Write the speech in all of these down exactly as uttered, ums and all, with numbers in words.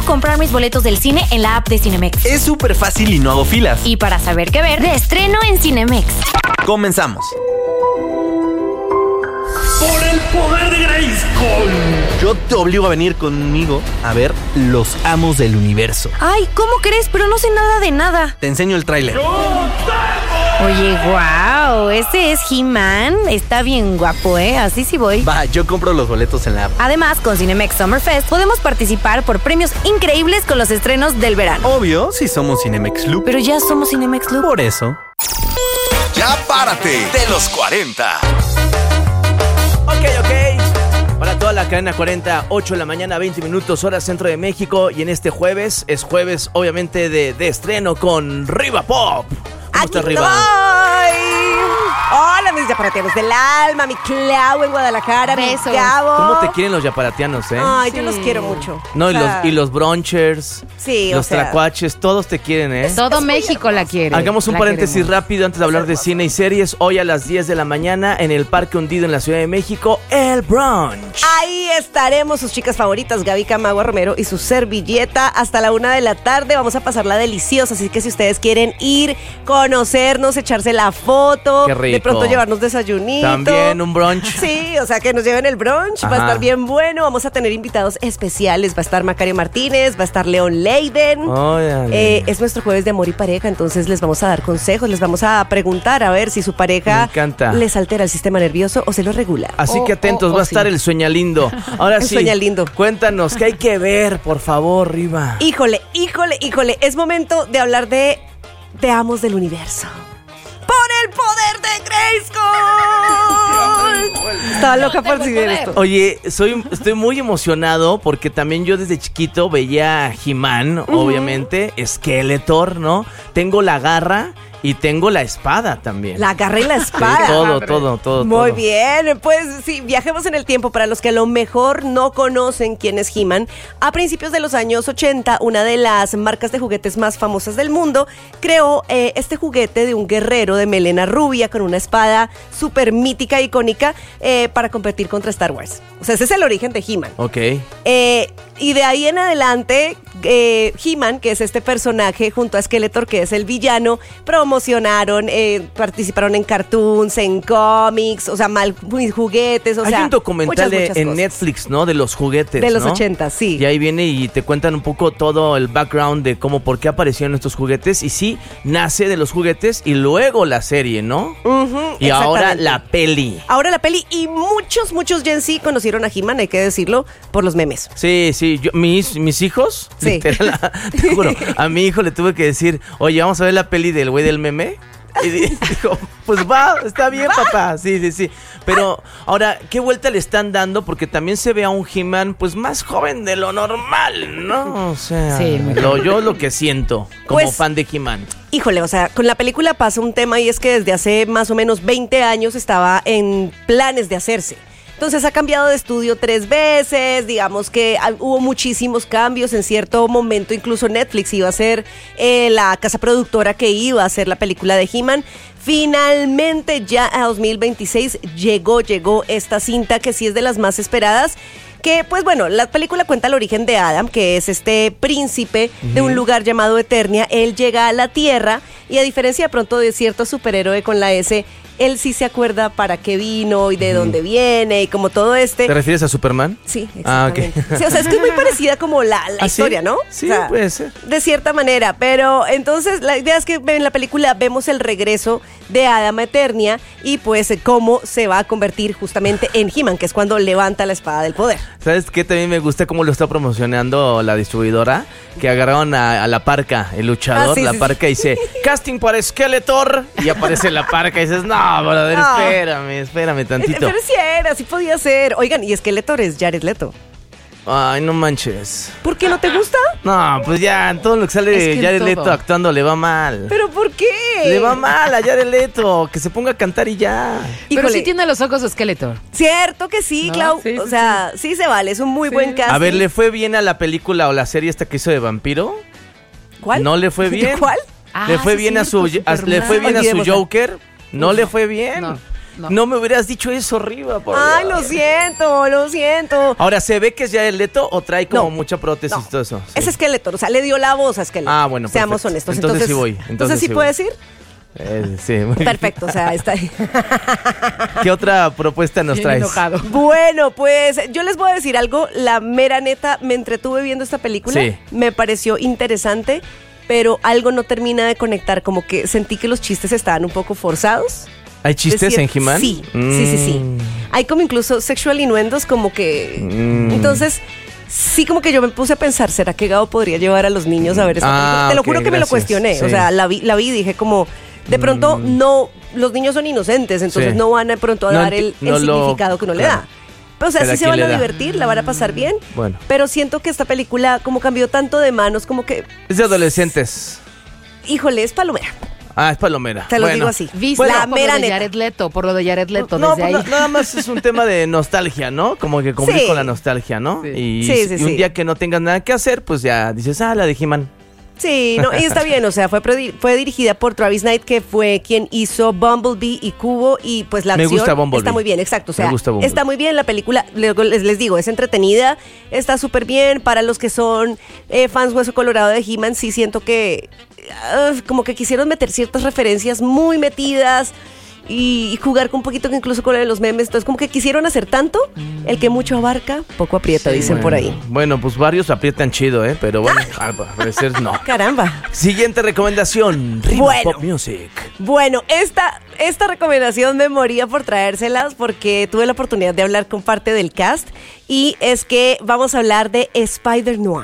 comprar mis boletos del cine en la app de Cinemex. Es súper fácil y no hago filas. Y para saber qué ver, de estreno en Cinemex. Comenzamos. ¡Por el poder de Grayskull! Yo te obligo a venir conmigo a ver Los Amos del Universo. Ay, ¿cómo crees? Pero no sé nada de nada. Te enseño el tráiler. Oye, wow, ese es He-Man. Está bien guapo, ¿eh? Así sí voy. Va, yo compro los boletos en la app. Además, con Cinemex Summer Fest podemos participar por premios increíbles con los estrenos del verano. Obvio, si somos Cinemex Loop. Pero ya somos Cinemex Loop. Por eso. Ya párate de los cuarenta. Ok, ok. Para toda la cadena cuarenta, ocho de la mañana, veinte minutos, hora centro de México. Y en este jueves, es jueves obviamente de, de estreno con Riva Pop. ¿Cómo estás, Riva? Hola, mis yaparatianos del alma, mi Clau en Guadalajara, Besos. mi Gabo. ¿Cómo te quieren los yaparatianos, eh? Ay, Sí. yo los quiero mucho. No, O y, sea, los, y los bronchers, Sí, los o sea, tlacuaches, todos te quieren, ¿eh? Todo México la quiere. Hagamos un La paréntesis queremos. rápido antes de hablar de cine y series. Hoy a las diez de la mañana en el Parque Hundido en la Ciudad de México, el brunch. Ahí estaremos sus chicas favoritas, Gaby Camagua Romero y su servilleta. Hasta la una de la tarde vamos a pasarla deliciosa. Así que si ustedes quieren ir, conocernos, echarse la foto, Qué rico. de pronto llevarnos desayunito. También un brunch. Sí, o sea que nos lleven el brunch. Va Ajá. a estar bien bueno. Vamos a tener invitados especiales. Va a estar Macario Martínez, va a estar León Leiden. Órale. Eh, es nuestro jueves de amor y pareja, entonces les vamos a dar consejos, les vamos a preguntar a ver si su Me pareja encanta. les altera el sistema nervioso o se lo regula. Así Oh, que atentos, oh, va a oh, estar sí. el Sueñalindo. Ahora El sí, Sueñalindo. cuéntanos, ¿qué hay que ver, por favor, Riva? Híjole, híjole, híjole, es momento de hablar de Te Amos del Universo. ¡Por el poder de Grayskull! Estaba loca por decir esto. Oye, soy, estoy muy emocionado porque también yo desde chiquito veía a He-Man, obviamente, Skeletor, ¿no? Tengo la garra y tengo la espada también. La garra y la Sí, espada. todo, todo, todo. Muy todo. bien, pues sí, viajemos en el tiempo. Para los que a lo mejor no conocen quién es He-Man, a principios de los años ochenta, una de las marcas de juguetes más famosas del mundo creó eh, este juguete de un guerrero de melena rubia con una espada súper mítica, icónica, eh, para competir contra Star Wars. O sea, ese es el origen de He-Man. Ok. Eh, y de ahí en adelante, eh, He-Man, que es este personaje, junto a Skeletor, que es el villano, promocionaron, eh, participaron en cartoons, en cómics, o sea, mal juguetes, o Hay sea, un documental muchas, de- muchas en cosas. Netflix, ¿no? De los juguetes, De los ¿no? ochenta, sí. Y ahí viene y te cuentan un poco todo el background de cómo, por qué aparecieron estos juguetes. Y sí, nace de los juguetes y luego la serie, ¿no? Ujú, Y ahora exactamente. la peli. Ahora la peli, y muchos, muchos Gen Z conocieron a He-Man, hay que decirlo, por los memes. Sí, sí, yo, mis, mis hijos, Sí. literal, te juro, a mi hijo le tuve que decir, oye, vamos a ver la peli del güey del meme. Y di- dijo, pues va, está bien, papá. Sí, sí, sí. Pero ahora, ¿qué vuelta le están dando? Porque también se ve a un He-Man, pues más joven de lo normal, ¿no? O sea, Sí, muy lo, yo lo que siento como Pues, fan de He-Man. Híjole, o sea, con la película pasa un tema, y es que desde hace más o menos veinte años estaba en planes de hacerse. Entonces ha cambiado de estudio tres veces, digamos que ah, hubo muchísimos cambios. En cierto momento incluso Netflix iba a ser eh, la casa productora que iba a hacer la película de He-Man. Finalmente ya a dos mil veintiséis llegó, llegó esta cinta que sí es de las más esperadas. Que, pues bueno, la película cuenta el origen de Adam, que es este príncipe de un lugar llamado Eternia. Él llega a la Tierra y, a diferencia de pronto de cierto superhéroe con la S, él sí se acuerda para qué vino y de dónde viene y como todo este. ¿Te refieres a Superman? Sí, Ah, ok. exactamente. Sí, o sea, es que es muy parecida como la, la ¿Ah, sí? historia, ¿no? Sí, O sea, puede ser. de cierta manera, pero entonces la idea es que en la película vemos el regreso de Adam a Eternia y pues cómo se va a convertir justamente en He-Man, que es cuando levanta la espada del poder. ¿Sabes qué? También me gusta cómo lo está promocionando la distribuidora. Que agarraron a, a la parca, el luchador, Ah, sí, la sí, parca, y dice, casting para Skeletor. Y aparece la parca y dices, no, brother, No. espérame, espérame tantito. Pero sí era, sí podía ser. Oigan, y Skeletor es Jared Leto. Ay, no manches. ¿Por qué no te gusta? No, pues ya, todo lo que sale Es de que en Jared todo. Leto actuando le va mal. ¿Pero por qué? Le va mal a Jared Leto, que se ponga a cantar y ya. Pero Híjole. sí tiene los ojos de Skeletor. Cierto que sí, ¿No? Clau. Sí, sí, o sea, sí. se vale, es un muy buen casting. A ver, ¿le fue bien a la película o la serie esta que hizo de vampiro? ¿Cuál? ¿No le fue bien? ¿Cuál? Ah, le fue sí, bien a su cierto, a- le Superman. fue bien a su Olvidémosla. Joker. No Uf, le fue bien. no. No. No me hubieras dicho eso arriba, por Ay, Dios. lo siento, lo siento. Ahora, ¿se ve que es Jared Leto o trae como No, mucha prótesis no. y todo eso? Sí. Es Skeletor, o sea, le dio la voz a Skeletor. Ah, bueno, Seamos perfecto. honestos. Entonces sí voy, Entonces, entonces sí sí puedes voy. ir. Eh, sí, muy bien. Perfecto, o sea, está ahí. ¿Qué otra propuesta nos Bien traes? enojado. Bueno, pues yo les voy a decir algo. La mera neta, me entretuve viendo esta película. Sí. Me pareció interesante, pero algo no termina de conectar. Como que sentí que los chistes estaban un poco forzados. ¿Hay chistes Decir- en He-Man? Sí, sí, sí, sí. Mm. Hay como incluso sexual innuendos, como que... Mm. Entonces... Sí, como que yo me puse a pensar, ¿será que Gabo podría llevar a los niños a ver esta Ah, película? Te lo ok, juro que me lo gracias. cuestioné. Sí. O sea, la vi, la vi y dije como, de pronto no, los niños son inocentes, entonces Sí. no van de pronto a No dar enti- el, el no lo- significado que uno le claro. da. Pero, o sea, Cada sí se quien van le a da. divertir, la van a pasar bien. Bueno. Pero siento que esta película, como cambió tanto de manos, como que, Es de adolescentes. híjole, es palomera. Ah, es palomera. Te lo Bueno. digo así. Viste la por lo mera de neta. Jared Leto, por lo de Jared Leto, No, desde pues, ahí. na- nada más es un tema de nostalgia, ¿no? Como que cumplir Sí. con la nostalgia, ¿no? Sí. Y, Sí, sí, y un sí. día que no tengas nada que hacer, pues ya dices, ah, la de He-Man. Sí, no, y está bien, o sea, fue, prodi- fue dirigida por Travis Knight, que fue quien hizo Bumblebee y Cubo, y pues la Me acción gusta Bumblebee. está muy bien, exacto, o Me sea, gusta Bumblebee. está muy bien la película, luego les, les digo, es entretenida, está súper bien, para los que son eh, fans Hueso Colorado de He-Man, sí siento que ah, como que quisieron meter ciertas referencias muy metidas, y, y jugar con un poquito que incluso con lo de los memes, entonces como que quisieron hacer tanto, el que mucho abarca, poco aprieta, dicen por ahí. Bueno, pues varios aprietan chido, ¿eh? Pero bueno, al parecer no. Caramba. Siguiente recomendación. Rima Bueno. Pop Music. Bueno, esta, esta recomendación me moría por traérselas porque tuve la oportunidad de hablar con parte del cast y es que vamos a hablar de Spider-Noir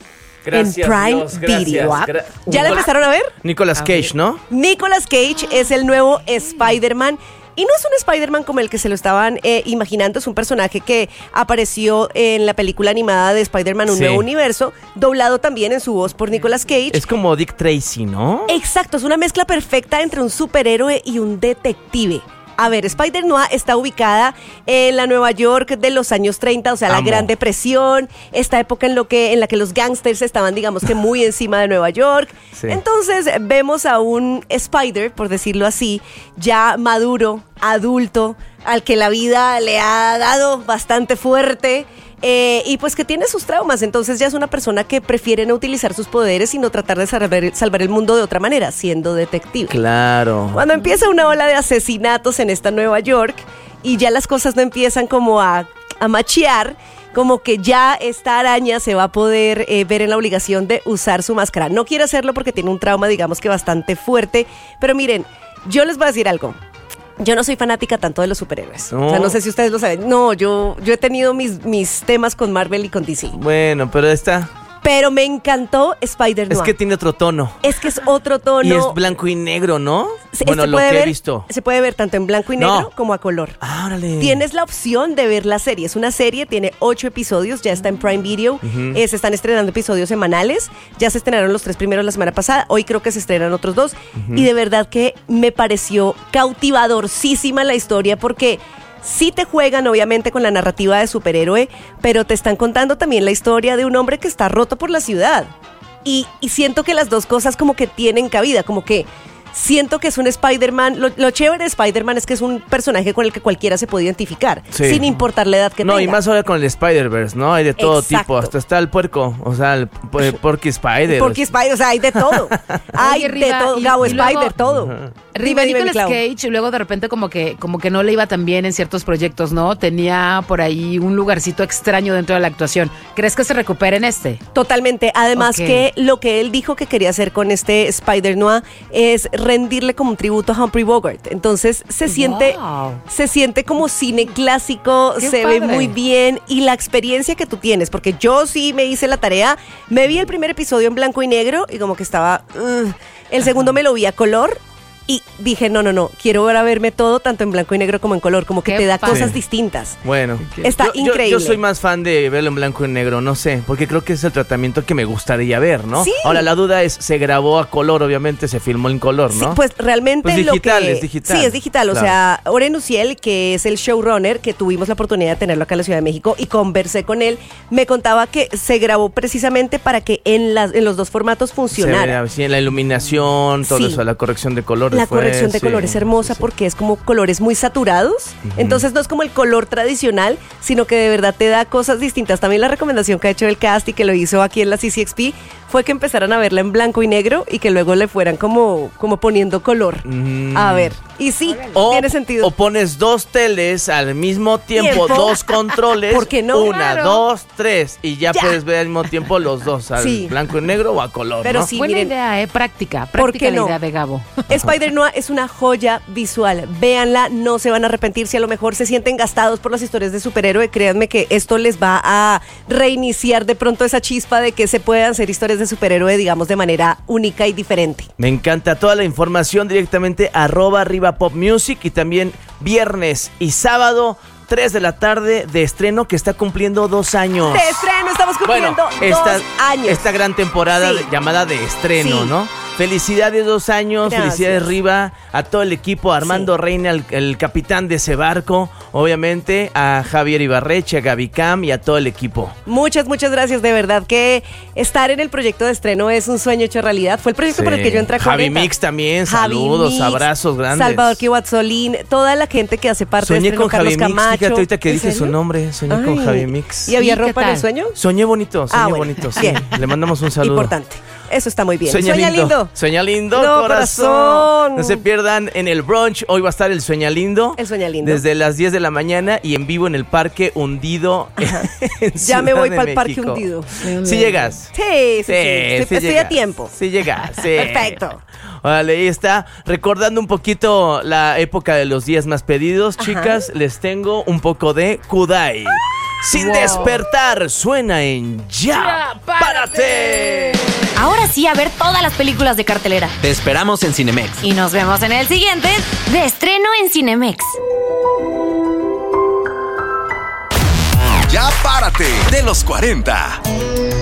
en Prime Video. gra- ¿Ya la Nicolas- empezaron a ver? Nicolas A Cage, ver. ¿no? Nicolas Cage es el nuevo Spider-Man. Y no es un Spider-Man como el que se lo estaban eh, imaginando, es un personaje que apareció en la película animada de Spider-Man Un Sí. Nuevo Universo, doblado también en su voz por Nicolas Cage. Es como Dick Tracy, ¿no? Exacto, es una mezcla perfecta entre un superhéroe y un detective. A ver, Spider-Noir está ubicada en la Nueva York de los años treinta, o sea, la Amo. Gran Depresión, esta época en, lo que, en la que los gangsters estaban, digamos que muy encima de Nueva York. Sí. Entonces vemos a un Spider, por decirlo así, ya maduro, adulto, al que la vida le ha dado bastante fuerte. Eh, y pues que tiene sus traumas, entonces ya es una persona que prefiere no utilizar sus poderes, sino tratar de salvar, salvar el mundo de otra manera, siendo detective. Claro. Cuando empieza una ola de asesinatos en esta Nueva York y ya las cosas no empiezan como a, a machear, como que ya esta araña se va a poder eh, ver en la obligación de usar su máscara. No quiere hacerlo porque tiene un trauma, digamos que bastante fuerte, pero miren, yo les voy a decir algo. Yo no soy fanática tanto de los superhéroes. No. O sea, no sé si ustedes lo saben. No, yo, yo he tenido mis, mis temas con Marvel y con D C. Bueno, pero está. Pero me encantó Spider-Noir. Es que tiene otro tono. Es que es otro tono. Y es blanco y negro, ¿no? Se- bueno, se lo puede que ver- he visto. Se puede ver tanto en blanco y No. negro como a color. Ah, órale. Tienes la opción de ver la serie. Es una serie, tiene ocho episodios, ya está en Prime Video. Eh, se están estrenando episodios semanales. Ya se estrenaron los tres primeros la semana pasada. Hoy creo que se estrenan otros dos. Y de verdad que me pareció cautivadorcísima la historia porque sí te juegan obviamente con la narrativa de superhéroe, pero te están contando también la historia de un hombre que está roto por la ciudad. Y, y siento que las dos cosas como que tienen cabida, como que siento que es un Spider-Man. Lo, lo chévere de Spider-Man es que es un personaje con el que cualquiera se puede identificar, Sí. sin importar la edad que No, tenga. y más ahora con el Spider-Verse, ¿no? Hay de todo Exacto. tipo. Hasta está el puerco. O sea, el pu- Porky Spider. Porque Spider, o sea, hay de todo. hay Oye, de Riva, todo. y- Gabo y luego- Spider, todo. Riva, Dime, dime, mi Nicolas Clau. Cage, y luego de repente como que, como que no le iba tan bien en ciertos proyectos, ¿no? Tenía por ahí un lugarcito extraño dentro de la actuación. ¿Crees que se recupera en este? Totalmente. Además Ok. que lo que él dijo que quería hacer con este Spider-Noir es rendirle como un tributo a Humphrey Bogart. Entonces se siente, Wow. se siente como cine clásico, Qué se ve padre. muy bien y la experiencia que tú tienes, porque yo sí me hice la tarea, me vi el primer episodio en blanco y negro y como que estaba, "Ugh". El segundo me lo vi a color. Y dije, no, no, no, quiero ahora verme todo, tanto en blanco y negro como en color, como que Qué te da padre. cosas Sí. distintas. Bueno, Está yo, yo- increíble. Yo, soy más fan de verlo en blanco y negro, no sé, porque creo que es el tratamiento que me gustaría ver, ¿no? Sí. Ahora la duda es, se grabó a color, obviamente, se filmó en color, ¿no? Sí, pues realmente Pues lo digital, que... es digital. Sí, es digital. O Claro. sea, Oren Uciel, que es el showrunner, que tuvimos la oportunidad de tenerlo acá en la Ciudad de México y conversé con él, me contaba que se grabó precisamente para que en, las, en los dos formatos Se funcionara. ve así en la iluminación, todo Sí. eso, la corrección de color. color de La fuego, corrección de sí, color es hermosa sí. porque es como colores muy saturados. Entonces no es como el color tradicional, sino que de verdad te da cosas distintas. También la recomendación que ha hecho el cast y que lo hizo aquí en la C C X P fue que empezaran a verla en blanco y negro y que luego le fueran como, como poniendo color. Mm. A ver. Y sí, O, tiene sentido. o pones dos teles al mismo tiempo, ¿Tiempo? dos controles. ¿Por qué no? Una, Claro. dos, tres. Y ya, Ya. puedes ver al mismo tiempo los dos, al Sí. blanco y negro o a color, Pero ¿no? sí, Buena miren. idea, ¿eh? Práctica. ¿Por Práctica qué la no? idea de Gabo. Spider-Noir es una joya visual. Véanla, no se van a arrepentir. Si a lo mejor se sienten gastados por las historias de superhéroe, créanme que esto les va a reiniciar de pronto esa chispa de que se puedan hacer historias de superhéroe, digamos, de manera única y diferente. Me encanta toda la información directamente arroba arriba pop music y también viernes y sábado tres de la tarde de estreno que está cumpliendo dos años. De estreno, estamos cumpliendo Bueno, esta, dos años. esta gran temporada Sí. de- llamada de estreno, Sí. ¿no? Felicidades dos años, Gracias. felicidades Riva, a todo el equipo, a Armando Sí. Reina, el, el capitán de ese barco, obviamente a Javier Ibarreche, a Gaby Cam y a todo el equipo. Muchas, muchas gracias. De verdad que estar en el proyecto de estreno es un sueño hecho realidad. Fue el proyecto por el Sí. que yo entré a Javi Conecta. Mix también, Javi saludos, Mix, abrazos grandes. Salvador Kiwatzolín, toda la gente que hace parte Soñé de con estreno, Carlos Javi Mix, Camacho. fíjate ahorita que ¿En dije su serio? nombre, soñé Ay. con Javi Mix. ¿Y había ¿Y qué ropa en el tal? sueño? Soñé bonito, soñé Ah, bueno. bonito, sí. Bien. Le mandamos un saludo. Importante. Eso está muy bien. Sueña, lindo. Sueña lindo, No, corazón. corazón. No se pierdan en el brunch. Hoy va a estar el Sueña lindo. El Sueña Lindo. Desde las diez de la mañana y en vivo en el Parque Hundido. en Ya me Ciudad voy de para el Parque México. Hundido. Si llegas. Sí, sí, sí. Sí, Estoy, sí estoy llegas. a tiempo. Sí llegas, sí. Perfecto. Vale, ahí está. Recordando un poquito la época de los días más pedidos, Ajá. chicas, les tengo un poco de Kudai. Sin Wow. despertar, suena en Ya, Ya, párate. párate. Ahora sí, a ver todas las películas de cartelera. Te esperamos en Cinemex. Y nos vemos en el siguiente de estreno en Cinemex. Ya párate de los cuarenta.